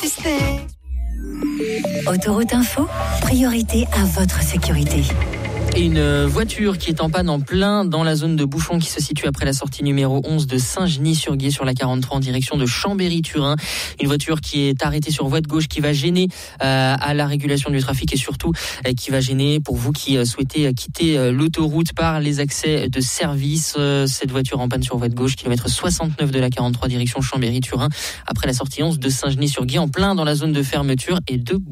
Autoroute Info, priorité à votre sécurité. Et une voiture qui est en panne en plein dans la zone de bouchon qui se situe après la sortie numéro 11 de Saint-Genis-sur-Guiers sur la 43 en direction de Chambéry-Turin. Une voiture qui est arrêtée sur voie de gauche qui va gêner à la régulation du trafic et surtout qui va gêner pour vous qui souhaitez quitter l'autoroute par les accès de service. Cette voiture en panne sur voie de gauche, kilomètre 69 de la 43 direction Chambéry-Turin après la sortie 11 de Saint-Genis-sur-Guiers en plein dans la zone de fermeture et de bouchon.